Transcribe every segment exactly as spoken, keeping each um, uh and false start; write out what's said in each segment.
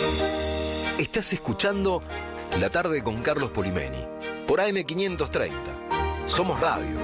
Estás escuchando La Tarde con Carlos Polimeni por A M quinientos treinta. Somos radio.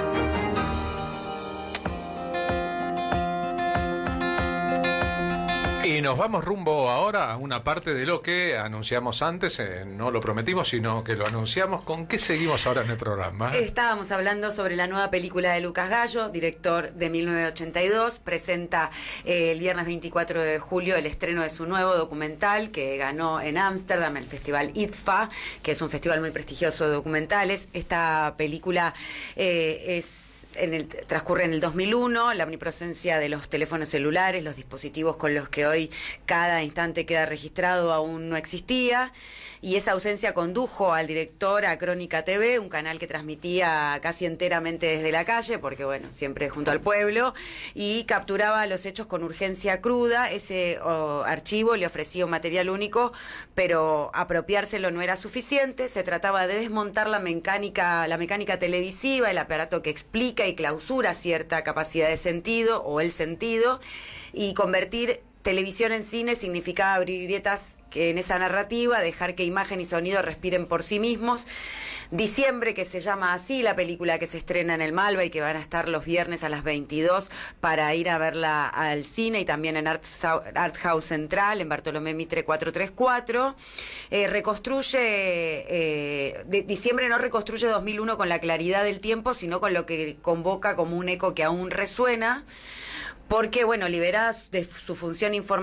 Y nos vamos rumbo ahora a una parte de lo que anunciamos antes, eh, no lo prometimos, sino que lo anunciamos. ¿Con qué seguimos ahora en el programa? Estábamos hablando sobre la nueva película de Lucas Gallo, director de mil novecientos ochenta y dos. Presenta eh, el viernes veinticuatro de julio el estreno de su nuevo documental que ganó en Ámsterdam el Festival I D F A, que es un festival muy prestigioso de documentales. Esta película eh, es... En el, transcurre en el dos mil uno, la omnipresencia de los teléfonos celulares, los dispositivos con los que hoy cada instante queda registrado aún no existía, y esa ausencia condujo al director a Crónica T V, un canal que transmitía casi enteramente desde la calle, porque bueno, siempre junto al pueblo, y capturaba los hechos con urgencia cruda. Ese oh, archivo le ofrecía un material único, pero apropiárselo no era suficiente. Se trataba de desmontar la mecánica, la mecánica televisiva, el aparato que explica y clausura cierta capacidad de sentido o el sentido, y convertir televisión en cine significaba abrir grietas que en esa narrativa, dejar que imagen y sonido respiren por sí mismos. Diciembre, que se llama así, la película que se estrena en el Malva y que van a estar los viernes a las veintidós para ir a verla al cine, y también en Art, Art House Central, en Bartolomé Mitre cuatrocientos treinta y cuatro. Eh, reconstruye, eh, de, diciembre no reconstruye dos mil uno con la claridad del tiempo, sino con lo que convoca como un eco que aún resuena, porque, bueno, liberada de su función informativa,